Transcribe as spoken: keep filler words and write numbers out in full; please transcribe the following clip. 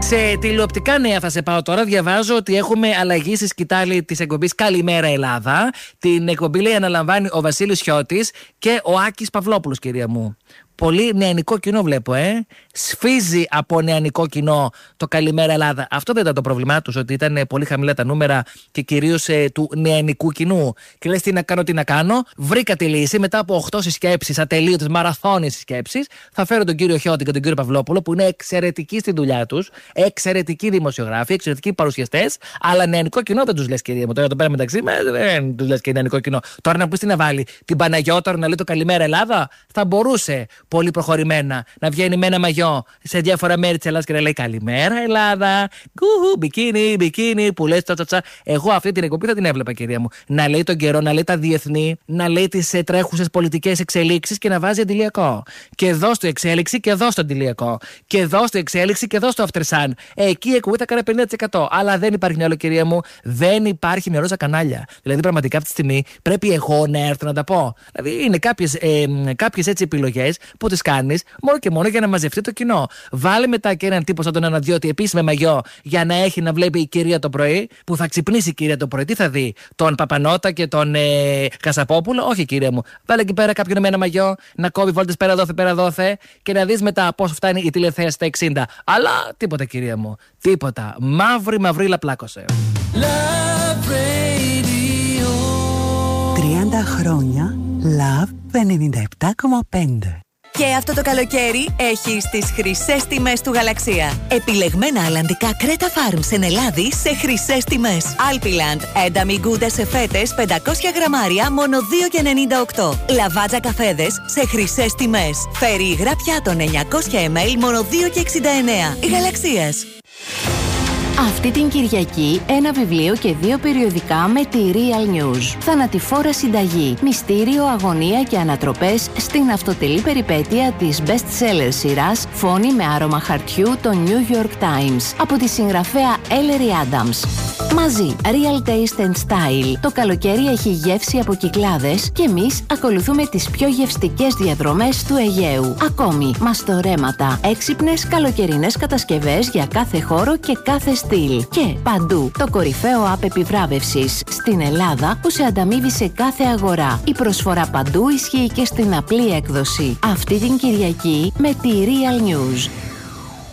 Σε τηλεοπτικά νέα θα σε πάω τώρα. Διαβάζω ότι έχουμε αλλαγή στη σκητάλη της εκπομπής Καλημέρα Ελλάδα. Την εκπομπή, λέει, αναλαμβάνει ο Βασίλης Χιώτης και ο Άκης Παυλόπουλος, κυρία μου. Πολύ νεανικό κοινό βλέπω, ε. Σφίζει από νεανικό κοινό το Καλημέρα Ελλάδα. Αυτό δεν ήταν το πρόβλημά τους, ότι ήταν πολύ χαμηλά τα νούμερα και κυρίως ε, του νεανικού κοινού. Και λες τι να κάνω, τι να κάνω. Βρήκα τη λύση μετά από οκτώ συσκέψεις, ατελείωτες, μαραθώνιες συσκέψεις. Θα φέρω τον κύριο Χιώτη και τον κύριο Παυλόπουλο, που είναι εξαιρετικοί στη δουλειά τους, εξαιρετικοί δημοσιογράφοι, εξαιρετικοί παρουσιαστές, αλλά νεανικό κοινό δεν τους λες, κυρία μου. Τώρα εδώ πέρα μεταξύ μας δεν τους λες και νεανικό κοινό. Τώρα να πεις τι να βάλει, την Παναγιώταρο να λέει το Καλημέρα Ελλάδα, θα μπορούσε. Πολύ προχωρημένα να βγαίνει με ένα μαγιό σε διάφορα μέρη της Ελλάδας και να λέει Καλημέρα Ελλάδα, κουχου, μπικίνι, μπικίνι, που λες τσατσατσά. Εγώ αυτή την εκπομπή θα την έβλεπα, κυρία μου. Να λέει τον καιρό, να λέει τα διεθνή, να λέει τις ε, τρέχουσες πολιτικές εξελίξεις και να βάζει αντιλιακό. Και εδώ στο εξέλιξη και εδώ στο αντιλιακό. Και εδώ στο εξέλιξη και εδώ στο after sun. Εκεί η εκπομπή θα κάνει πενήντα τοις εκατό. Αλλά δεν υπάρχει μυαλό, κυρία μου. Δεν υπάρχει μυαλό στα κανάλια. Δηλαδή, πραγματικά αυτή τη στιγμή πρέπει εγώ να έρθω να τα πω. Δηλαδή, είναι κάποιες ε, έτσι επιλογές που τις κάνεις μόνο και μόνο για να μαζευτεί το κοινό. Βάλε μετά και έναν τύπο σαν τον Αναδιώτη επίσης με μαγιό για να έχει να βλέπει η κυρία το πρωί, που θα ξυπνήσει η κυρία το πρωί. Τι θα δει, τον Παπανότα και τον ε, Κασαπόπουλο? Όχι, κυρία μου. Βάλε εκεί πέρα κάποιον με ένα μαγιό να κόβει βόλτες πέρα δόθε, πέρα δόθε και να δεις μετά πόσο φτάνει η τηλεθέαση στα εξήντα. Αλλά τίποτα, κυρία μου. Τίποτα. Μαύρη μαυρίλα πλάκωσε. τριάντα χρόνια Love ενενήντα επτά κόμμα πέντε. Και αυτό το καλοκαίρι έχεις τις χρυσές τιμές του Γαλαξία. Επιλεγμένα αλλαντικά Κρέτα Farms εν Ελλάδη σε χρυσές τιμές. Alpiland, ένταμι γκούντα σε φέτες πεντακόσια γραμμάρια μόνο δύο και ενενήντα οκτώ. Λαβάτζα καφέδες σε χρυσές τιμές. Φέρει υγρά πιάτων εννιακόσια μιλιλίτρα μόνο δύο και εξήντα εννέα. Γαλαξίας. Αυτή την Κυριακή ένα βιβλίο και δύο περιοδικά με τη Real News. Θανατηφόρα συνταγή, μυστήριο, αγωνία και ανατροπές στην αυτοτελή περιπέτεια της best-seller σειράς Φόνη με άρωμα χαρτιού των New York Times από τη συγγραφέα Ellery Adams. Μαζί, Real Taste and Style. Το καλοκαίρι έχει γεύση από Κυκλάδες και εμείς ακολουθούμε τις πιο γευστικές διαδρομές του Αιγαίου. Ακόμη, μαστορέματα, έξυπνες καλοκαιρινές κατασκευές για κάθε χώρο και κάθε στυλ. Και παντού, το κορυφαίο app επιβράβευσης στην Ελλάδα που σε ανταμείβει σε κάθε αγορά. Η προσφορά παντού ισχύει και στην απλή έκδοση. Αυτή την Κυριακή με τη Real News.